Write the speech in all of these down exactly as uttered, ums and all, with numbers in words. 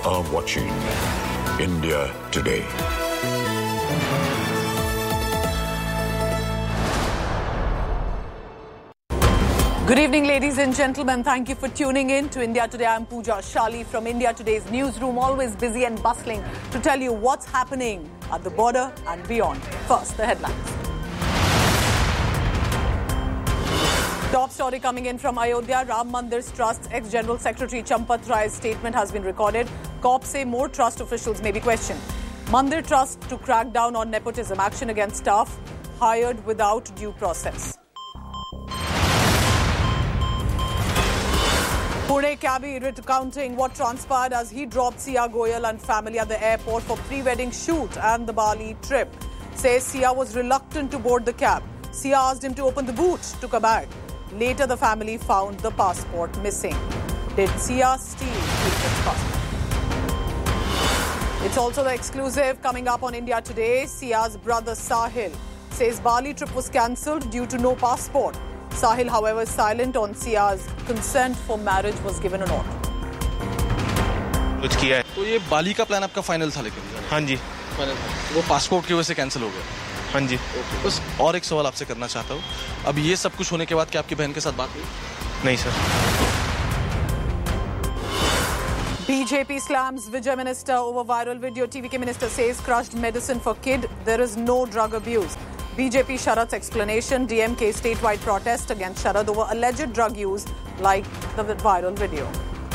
are watching India Today. Good evening, ladies and gentlemen. Thank you for tuning in to India Today. I'm Pooja Shali from India Today's newsroom, always busy and bustling to tell you what's happening at the border and beyond. First, the headlines. Top story coming in from Ayodhya. Ram Mandir's Trust's ex-General Secretary Champat Rai's statement has been recorded. Cops say more trust officials may be questioned. Mandir Trust to crack down on nepotism. Action against staff hired without due process. Pune cabbie recounting what transpired as he dropped Sia Goyal and family at the airport for pre-wedding shoot and the Bali trip. Says Sia was reluctant to board the cab. Sia asked him to open the boot, took a bag. Later, the family found the passport missing. Did Sia steal Keithan's passport? It's also the exclusive coming up on India Today. Sia's brother Sahil says Bali trip was cancelled due to no passport. Sahil, however, is silent on Sia's consent for marriage was given or not. कुछ किया है तो ये बाली का plan आपका final था लेकिन हाँ जी फाइनल वो पासपोर्ट की वजह से कैंसिल हो गया हाँ जी बस और एक सवाल आपसे करना चाहता हूँ अब ये सब कुछ होने के बाद क्या आपकी बहन के साथ बात हुई नहीं sir B J P slams Vijay Minister over viral video. T V K Minister says crushed medicine for kid. There is no drug abuse. B J P Sharad's explanation. D M K statewide protest against Sharad over alleged drug use like the viral video.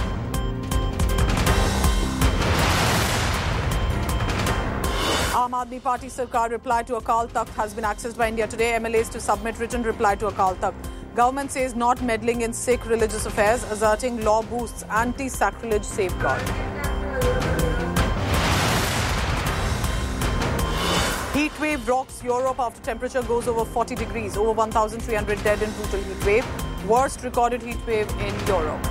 Aam Aadmi Party Sarkar reply to Akal Takht has been accessed by India Today. M L As to submit written reply to Akal Takht. Government says not meddling in Sikh religious affairs, asserting law boosts anti-sacrilege safeguard. Heat wave rocks Europe after temperature goes over forty degrees. Over one thousand three hundred dead in brutal heat wave. Worst recorded heat wave in Europe.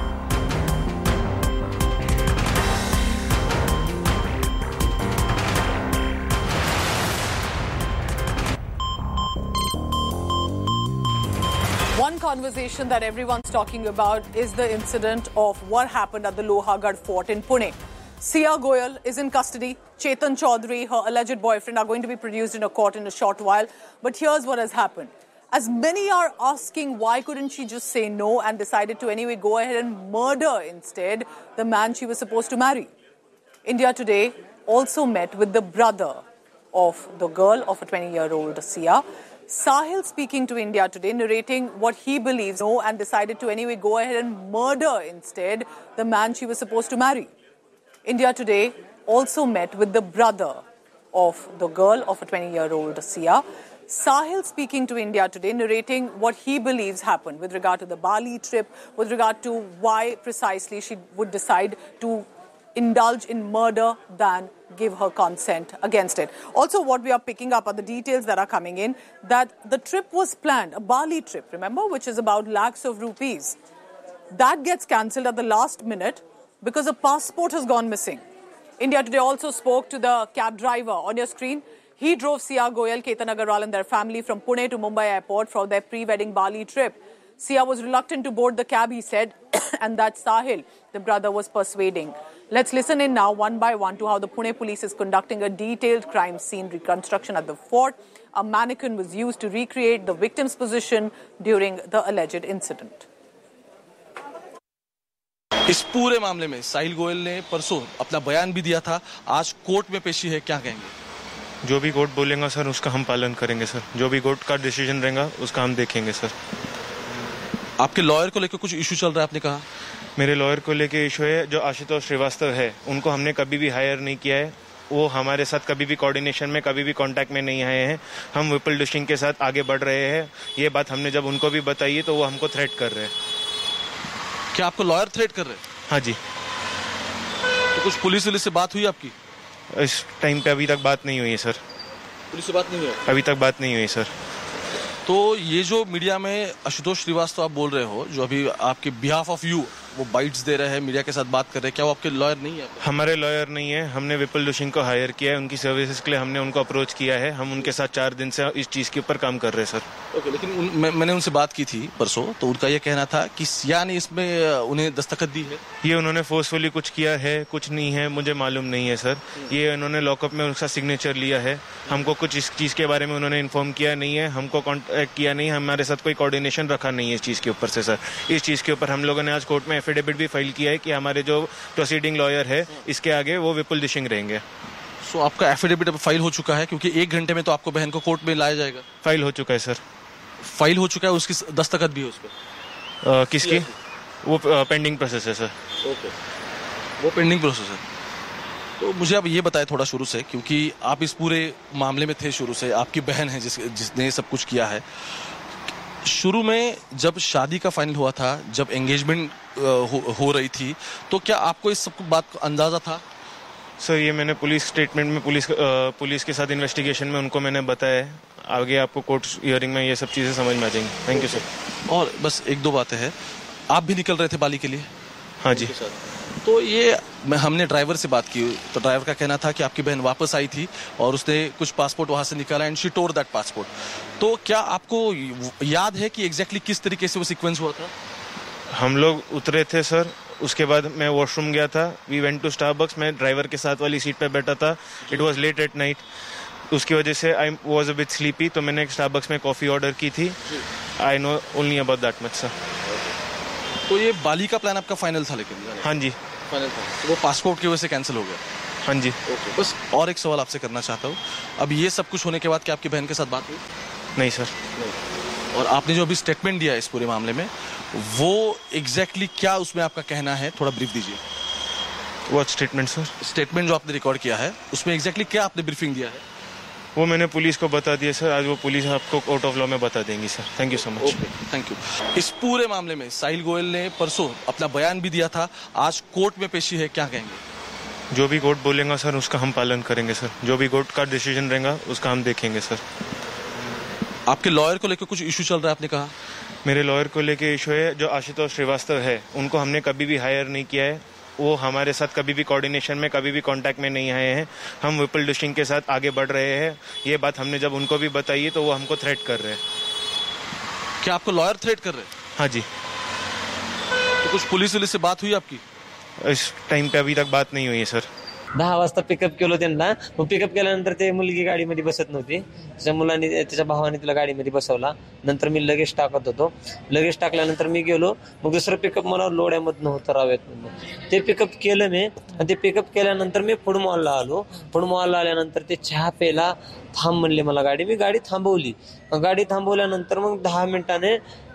One conversation that everyone's talking about is the incident of what happened at the Lohagarh Fort in Pune. Sia Goyal is in custody. Chetan Chaudhary, her alleged boyfriend, are going to be produced in a court in a short while. But here's what has happened. As many are asking why couldn't she just say no and decided to anyway go ahead and murder instead the man she was supposed to marry. India Today also met with the brother of the girl of a twenty-year-old Sia. Sahil speaking to India Today, narrating what he believes no and decided to anyway go ahead and murder instead the man she was supposed to marry. India Today also met with the brother of the girl of a twenty-year-old Sia. Sahil speaking to India Today, narrating what he believes happened with regard to the Bali trip, with regard to why precisely she would decide to indulge in murder than give her consent against it. Also, what we are picking up are the details that are coming in, that the trip was planned, a Bali trip, remember, which is about lakhs of rupees. That gets cancelled at the last minute because a passport has gone missing. India Today also spoke to the cab driver on your screen. He drove Sia Goyal, Ketan Agarwal and their family from Pune to Mumbai airport for their pre-wedding Bali trip. Sia was reluctant to board the cab, he said, and that Sahil, the brother, was persuading. Let's listen in now, one by one, to how the Pune police is conducting a detailed crime scene reconstruction at the fort. A mannequin was used to recreate the victim's position during the alleged incident. इस पूरे मामले में साहिल गोयल ने परसों अपना बयान भी दिया था आज कोर्ट में पेशी है क्या कहेंगे जो भी कोर्ट बोलेगा सर उसका हम पालन करेंगे सर जो भी कोर्ट का डिसीजन रहेगा उसका हम देखेंगे सर आपके लॉयर को लेकर कुछ इशू चल रहा है आपने कहा मेरे लॉयर को लेकर इशू है जो आशुतोष श्रीवास्तव है उनको हमने कभी भी हायर नहीं किया है वो हमारे साथ कभी भी कोऑर्डिनेशन में कभी भी कांटेक्ट में नहीं आए हैं हम विपुल डिस्टिंग के साथ आगे बढ़ रहे हैं ये बात हमने जब उनको भी बताई है तो वो हमको थ्रेट कर रहे हैं क्या आपको लॉयर थ्रेट कर रहे हैं हाँ जी तो कुछ पुलिस वाले से बात हुई आपकी इस टाइम पे अभी तक बात नहीं हुई है सर पुलिस से बात नहीं हुई अभी तक बात नहीं हुई सर तो ये जो मीडिया में आशुतोष श्रीवास्तव आप बोल रहे हो जो अभी आपके बिहाफ ऑफ यू वो बाइट्स दे रहे हैं, मीडिया के साथ बात कर रहे हैं, क्या वो आपके लॉयर नहीं है? हमारे लॉयर नहीं है, हमने विपुल दुशिंग को हायर किया है, उनकी सर्विसेज के लिए हमने उनको अप्रोच किया है, हम उनके साथ चार दिन से इस चीज़ के ऊपर काम कर रहे हैं सर। ओके, लेकिन उन, मैं, मैंने उनसे बात की थी परसों, तो उनका ये कहना था कि सिया ने इसमें उन्हें दस्तखत दी है। ये उन्होंने फोर्सफुली कुछ किया है, कुछ नहीं है, मुझे मालूम नहीं है सर। ये उन्होंने लॉकअप में उसका सिग्नेचर लिया है, हमको कुछ इस चीज़ के बारे में उन्होंने इन्फॉर्म किया नहीं है, हमको कॉन्टैक्ट किया नहीं, हमारे साथ कोई कोऑर्डिनेशन रखा नहीं है इस चीज़ के ऊपर से सर। इस चीज़ के ऊपर हम लोगों ने आज कोर्ट में एफिडेविट भी फाइल किया है कि हमारे जो प्रोसीडिंग लॉयर है इसके आगे वो विपुल दुशिंग रहेंगे। सो so, आपका एफिडेविट फाइल हो चुका है, क्योंकि एक घंटे में तो आपको बहन को कोर्ट में लाया जाएगा। फाइल हो चुका है सर। फाइल हो चुका है, उसकी दस्तखत भी है उस पर? किसकी? वो पेंडिंग प्रोसेस है सर। ओके, वो पेंडिंग प्रोसेस है। तो मुझे आप ये बताएं थोड़ा शुरू से, क्योंकि आप इस पूरे मामले में थे शुरू से, आपकी बहन है जिस जिसने सब कुछ किया है। शुरू में जब शादी का फाइनल हुआ था, जब एंगेजमेंट हो, हो रही थी, तो क्या आपको इस सब बात का अंदाजा था? सर ये मैंने पुलिस स्टेटमेंट में पुलिस आ, पुलिस के साथ इन्वेस्टिगेशन में उनको मैंने बताया है, आगे आपको कोर्ट हियरिंग में ये सब चीज़ें समझ में आ जाएंगी। Thank you sir. और बस एक दो बातें हैं, आप भी निकल रहे थे बाली के लिए? हाँ जी। तो ये मैं हमने ड्राइवर से बात की, तो ड्राइवर का कहना था कि आपकी बहन वापस आई थी और उसने कुछ पासपोर्ट वहां से निकाला and she tour that passport. तो क्या आपको याद है कि एग्जैक्टली किस तरीके से वो सीक्वेंस हुआ था? हम लोग उतरे थे सर, उसके बाद मैं वॉशरूम गया था, वी वेंट टू स्टारबक्स, मैं ड्राइवर के साथ वाली सीट पे बैठा था, it was late at night, उसकी वजह से I was a bit sleepy, तो मैंने स्टारबक्स में कॉफ़ी ऑर्डर की थी। I know only about that much sir. तो ये बाली का प्लान आपका फाइनल था? लेकिन हाँ जी फाइनल था, तो वो पासपोर्ट की वजह से कैंसिल हो गया? हाँ जी। ओके, बस और एक सवाल आपसे करना चाहता हूँ, अब ये सब कुछ होने के बाद क्या आपकी बहन के साथ बात हुई? नहीं सर। नहीं। और आपने जो अभी स्टेटमेंट दिया है इस पूरे मामले में, वो एग्जैक्टली exactly क्या उसमें आपका कहना है, थोड़ा ब्रीफ दीजिए। What statement sir? स्टेटमेंट जो आपने रिकॉर्ड किया है उसमें एग्जैक्टली exactly क्या आपने ब्रीफिंग दिया है? वो मैंने पुलिस को बता दिया सर, आज वो पुलिस आपको कोर्ट ऑफ लॉ में बता देंगी sir. Thank you so much. Thank you. इस पूरे मामले में साहिल गोयल ने परसों अपना बयान भी दिया था, आज कोर्ट में पेशी है, क्या कहेंगे? जो भी कोर्ट बोलेगा सर उसका हम पालन करेंगे सर, जो भी कोर्ट का डिसीजन रहेगा उसका हम देखेंगे सर। आपके लॉयर को लेकर कुछ इशू चल रहा है आपने कहा? मेरे लॉयर को लेके इशू है, जो आशुतोष श्रीवास्तव है उनको हमने कभी भी हायर नहीं किया है, वो हमारे साथ कभी भी कोऑर्डिनेशन में कभी भी कांटेक्ट में नहीं आए हैं, हम विपुल दुशिंग के साथ आगे बढ़ रहे हैं। ये बात हमने जब उनको भी बताई है तो वो हमको थ्रेट कर रहे हैं। क्या आपको लॉयर थ्रेट कर रहे हैं? हाँ जी। तो कुछ पुलिस वुलिस से बात हुई आपकी? इस टाइम पे अभी तक बात नहीं हुई है सर। दहा वाजता पिकअप केलं त्यांना, मग पिकअप केल्यानंतर ते मुलगी गाडीमध्ये बसत नव्हती, त्याच्या मुलांनी त्याच्या भावाने तिला गाडीमध्ये बसवला, नंतर मी लगेच टाकत होतो, लगेच टाकल्यानंतर मी गेलो, मग दुसरं पिकअप मला लोड्यामधनं होतं रावेत, ते पिकअप केलं मी, आणि ते पिकअप केल्यानंतर मी फूड मॉलला आलो, फूड मॉलला आल्यानंतर ते चहा प्यायला थांब म्हणले मला गाडी, मी गाडी थांबवली, गाडी थांबवल्यानंतर मग दहा मिनिटाने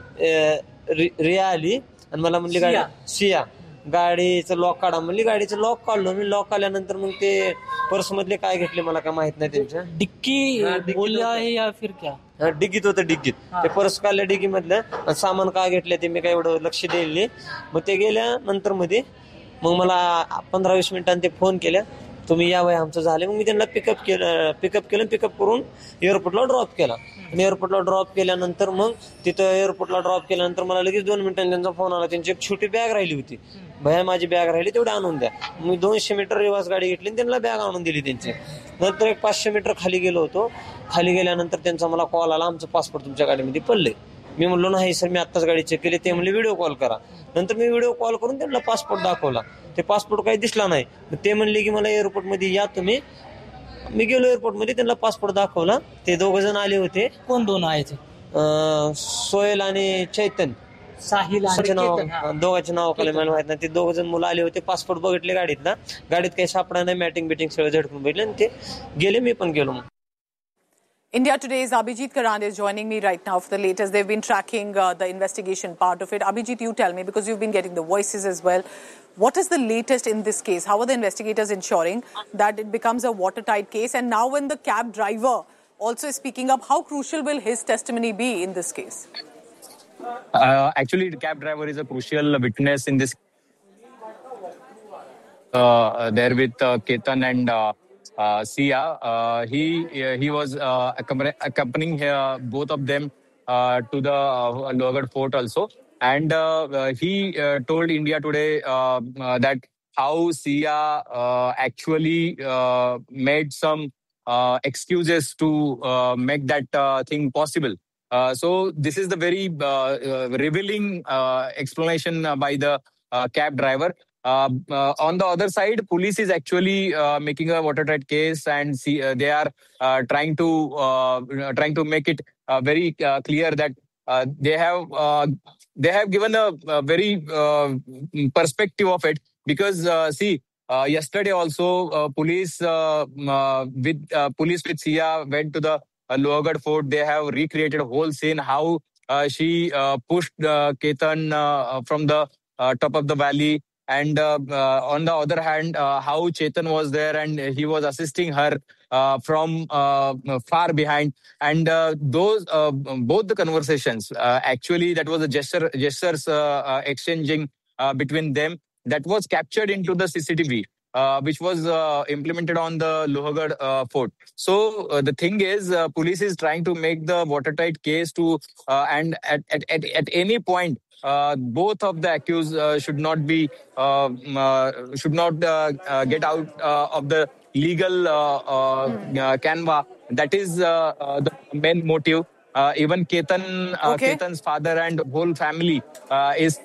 रिया आली आणि मला म्हणली गाडी सिया गाडीचं लॉक काढा म्हणली, गाडीचं लॉक काढलो मी, लॉक काढल्यानंतर मग ते पर्स मधले काय घेतले मला काय माहित नाही, त्यांच्या डिक्की बोलला आहे या फिर क्या? डिग्गीत होतं, डिग्गीत ते पर्स काढल्या डिग्गी मधलं, सामान काय घेतलं ते मी काय एवढं लक्ष द्यायला, मग ते गेल्यानंतर मध्ये मग मला पंधरा वीस मिनिटांनी ते फोन केल्या, तुम्ही या वय आमचं झाले, मग मी त्यांना पिकअप केलं पिकअप केलं पिकअप करून एअरपोर्टला ड्रॉप केला, आणि एअरपोर्टला ड्रॉप केल्यानंतर मग तिथं एअरपोर्टला ड्रॉप केल्यानंतर मला लगेच दोन मिनिटांनी त्यांचा फोन आला, त्यांची एक छोटी बॅग राहिली होती, भया माझी बॅग राहिली तेवढी आणून द्या, मी दोनशे मीटर रिवर्स गाडी घेतली आणि त्यांना बॅग आणून दिली त्यांची, नंतर एक पाचशे मीटर खाली गेलो होतो, खाली गेल्यानंतर त्यांचा मला कॉल आला, आमचं पासपोर्ट तुमच्या गाडीमध्ये पडले, मी म्हणलो नाही सर मी आत्ताच गाडी चेक केली, ते म्हणले व्हिडिओ कॉल करा, नंतर मी व्हिडिओ कॉल करून त्यांना पासपोर्ट दाखवला, ते पासपोर्ट काही दिसला नाही, ते म्हणले की मला एअरपोर्ट मध्ये या तुम्ही, मी गेलो एअरपोर्ट मध्ये त्यांना पासपोर्ट दाखवला, ते दोघ जण आले होते, कोण दोन आहे ते? सोहेल आणि चैतन, साहिल आणि नाव चेतन, दोघांचे नाव काय मला माहित नाही, ते दोघ जण मुलं आले होते, पासपोर्ट बघितले गाडीतला, गाडीत काही सापडा नाही, मॅटिंग बिटिंग सगळं झटकून बघितलं आणि ते गेले, मी पण गेलो. India Today's Abhijit Karand is joining me right now for the latest. They've been tracking uh, the investigation part of it. Abhijit, you tell me, because you've been getting the voices as well. What is the latest in this case? How are the investigators ensuring that it becomes a watertight case? And now when the cab driver also is speaking up, how crucial will his testimony be in this case? Uh, actually, the cab driver is a crucial witness in this. Uh, there with uh, Ketan and uh, uh, Sia. Uh, he uh, he was uh, accompanying uh, both of them uh, to the uh, Lohagarh fort also. And uh, uh, he uh, told India Today uh, uh, that how Sia uh, actually uh, made some uh, excuses to uh, make that uh, thing possible. Uh, so this is the very uh, uh, revealing uh, explanation uh, by the uh, cab driver. Uh, uh, on the other side, police is actually uh, making a watertight case, and see, uh, they are uh, trying to uh, trying to make it uh, very uh, clear that uh, they have uh, they have given a, a very uh, perspective of it. Because uh, see, uh, yesterday also uh, police uh, uh, with uh, police with Sia went to the uh, Lohagarh Fort. They have recreated a whole scene how uh, she uh, pushed uh, Ketan uh, from the uh, top of the valley. And uh, uh, on the other hand, uh, how Chetan was there and he was assisting her uh, from uh, far behind. And uh, those uh, both the conversations, uh, actually, that was a gesture gestures uh, uh, exchanging uh, between them, that was captured into the C C T V. Uh, which was uh, implemented on the Lohagarh uh, fort. So uh, the thing is, uh, police is trying to make the watertight case to, uh, and at, at, at, at any point, uh, both of the accused uh, should not be, uh, uh, should not uh, uh, get out uh, of the legal uh, uh, uh, canvas. That is uh, uh, the main motive. Uh, even Ketan, uh, Okay. Ketan's father and whole family uh, is.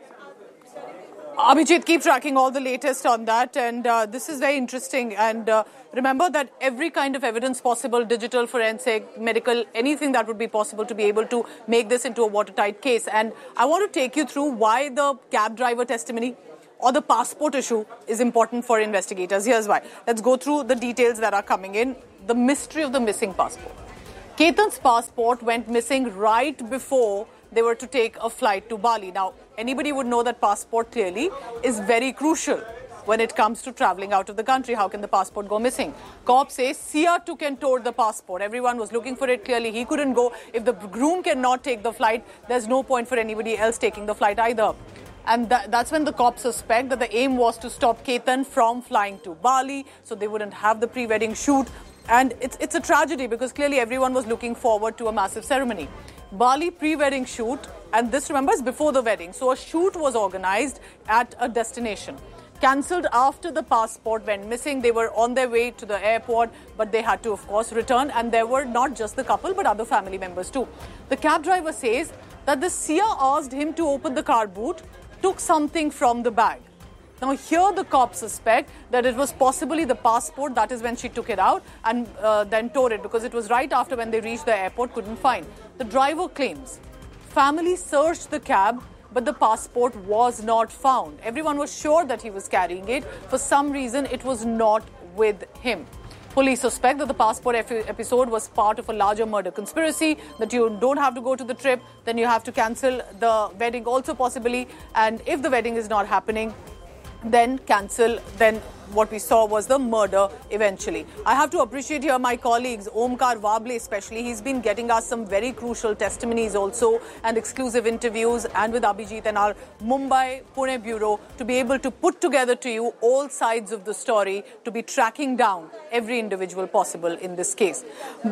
Abhijit, keep tracking all the latest on that. And uh, this is very interesting. And uh, remember that every kind of evidence possible, digital, forensic, medical, anything that would be possible to be able to make this into a watertight case. And I want to take you through why the cab driver testimony or the passport issue is important for investigators. Here's why. Let's go through the details that are coming in. The mystery of the missing passport. Ketan's passport went missing right before they were to take a flight to Bali. Now, anybody would know that passport clearly is very crucial when it comes to traveling out of the country. How can the passport go missing? Cops say Sia took and tore the passport. Everyone was looking for it. Clearly, he couldn't go. If the groom cannot take the flight, there's no point for anybody else taking the flight either. And that, that's when the cops suspect that the aim was to stop Ketan from flying to Bali, so they wouldn't have the pre-wedding shoot. And it's, it's a tragedy because clearly everyone was looking forward to a massive ceremony. Bali pre-wedding shoot, and this, remember, is before the wedding. So a shoot was organized at a destination. Cancelled after the passport went missing. They were on their way to the airport, but they had to, of course, return. And there were not just the couple, but other family members too. The cab driver says that the Sia asked him to open the car boot, took something from the bag. Now, here the cops suspect that it was possibly the passport. That is when she took it out and uh, then tore it, because it was right after when they reached the airport, couldn't find. The driver claims family searched the cab, but the passport was not found. Everyone was sure that he was carrying it. For some reason, it was not with him. Police suspect that the passport episode was part of a larger murder conspiracy, that you don't have to go to the trip, then you have to cancel the wedding also possibly. And if the wedding is not happening, then cancel, then what we saw was the murder eventually. I have to appreciate here my colleagues, Omkar Wable especially. He's been getting us some very crucial testimonies also and exclusive interviews, and with Abhijit and our Mumbai Pune bureau to be able to put together to you all sides of the story, to be tracking down every individual possible in this case.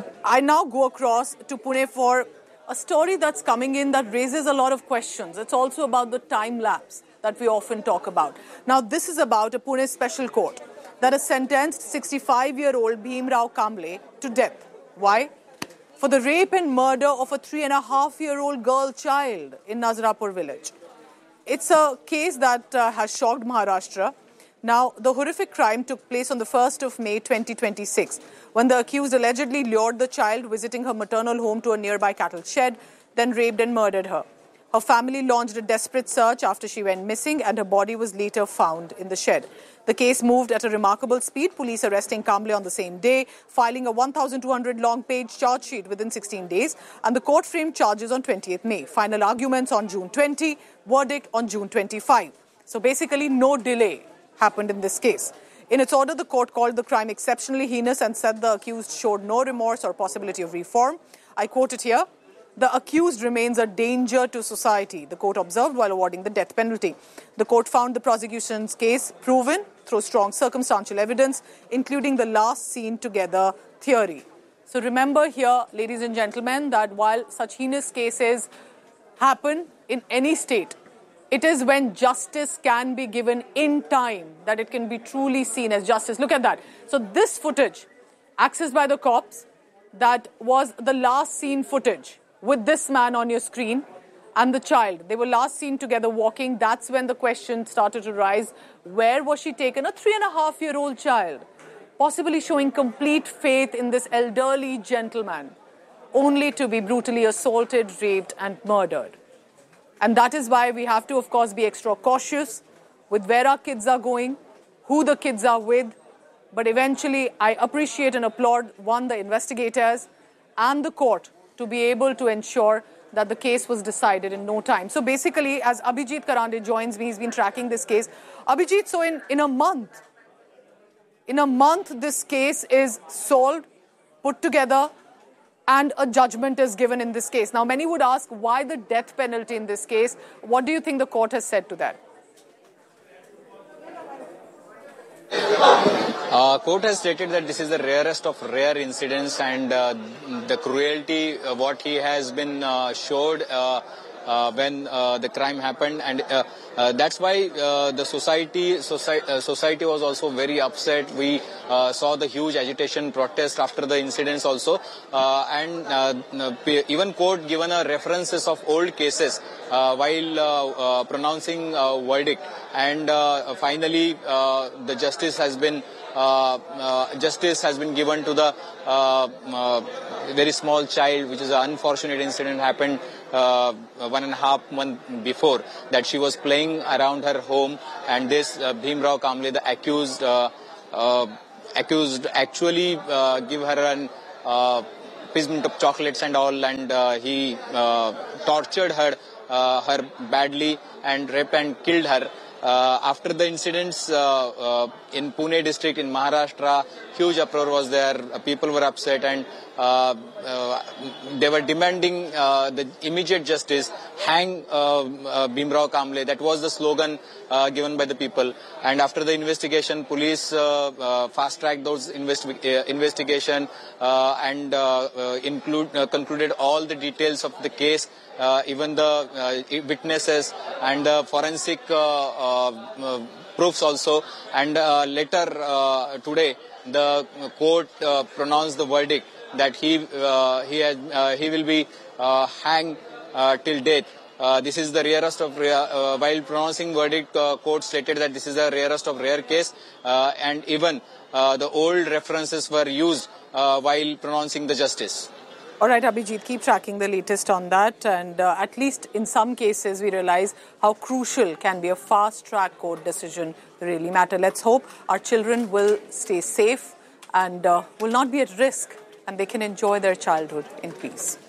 I now go across to Pune for a story that's coming in that raises a lot of questions. It's also about the time lapse that we often talk about. Now, this is about a Pune special court that has sentenced sixty-five-year-old Bhimrao Kamble to death. Why? For the rape and murder of a three-and-a-half-year-old girl child in Nazrapur village. It's a case that uh, has shocked Maharashtra. Now, the horrific crime took place on the first of May twenty twenty-six, when the accused allegedly lured the child visiting her maternal home to a nearby cattle shed, then raped and murdered her. Her family launched a desperate search after she went missing, and her body was later found in the shed. The case moved at a remarkable speed, police arresting Kamble on the same day, filing a one thousand two hundred long page charge sheet within sixteen days, and the court framed charges on twentieth May. Final arguments on June twentieth, verdict on June twenty-fifth. So basically no delay happened in this case. In its order, the court called the crime exceptionally heinous and said the accused showed no remorse or possibility of reform. I quote it here. The accused remains a danger to society, the court observed while awarding the death penalty. The court found the prosecution's case proven through strong circumstantial evidence, including the last seen together theory. So remember here, ladies and gentlemen, that while such heinous cases happen, in any state, it is when justice can be given in time that it can be truly seen as justice. Look at that. So this footage, accessed by the cops, that was the last seen footage with this man on your screen and the child. They were last seen together walking. That's when the question started to rise. Where was she taken? A three and a half year old child, possibly showing complete faith in this elderly gentleman, only to be brutally assaulted, raped and murdered. And that is why we have to, of course, be extra cautious with where our kids are going, who the kids are with. But eventually, I appreciate and applaud, one, the investigators and the court to be able to ensure that the case was decided in no time. So basically, as Abhijit Karande joins me, he's been tracking this case. Abhijit, so in, in a month, in a month, this case is solved, put together, and a judgment is given in this case. Now, many would ask, why the death penalty in this case? What do you think the court has said to that? Uh, court has stated that this is the rarest of rare incidents, and uh, the cruelty, uh, what he has been uh, showed uh, uh, when uh, the crime happened, and uh, uh, that's why uh, the society, society, uh, society was also very upset. We uh, saw the huge agitation, protest after the incidents also, uh, and uh, even court given a references of old cases uh, while uh, uh, pronouncing uh, verdict, and uh, finally uh, the justice has been uh, uh, justice has been given to the uh, uh, very small child, which is an unfortunate incident happened uh, one and a half month before, that she was playing around her home, and this uh, Bhimrao Kamble, the accused, uh, uh, accused actually uh, give her an uh, piece of chocolates and all, and uh, he uh, tortured her, uh, her badly and raped and killed her. Uh, after the incidents uh, uh, in Pune district in Maharashtra, huge uproar was there. Uh, people were upset, and uh, uh, they were demanding uh, the immediate justice. Hang uh, uh, Bhimrao Kamble. That was the slogan uh, given by the people. And after the investigation, police uh, uh, fast-tracked those investi uh, investigation uh, and uh, uh, include uh, concluded all the details of the case. Uh, even the uh, witnesses and the forensic uh, uh, uh, proofs also. And uh, later uh, today, the court uh, pronounced the verdict that he uh, he had, uh, he will be uh, hanged uh, till death. Uh, this is the rarest of rare, uh, while pronouncing verdict, uh, court stated that this is the rarest of rare case, uh, and even uh, the old references were used uh, while pronouncing the justice. All right, Abhijit, keep tracking the latest on that. And uh, at least in some cases, we realize how crucial can be a fast-track court decision really matter. Let's hope our children will stay safe and uh, will not be at risk, and they can enjoy their childhood in peace.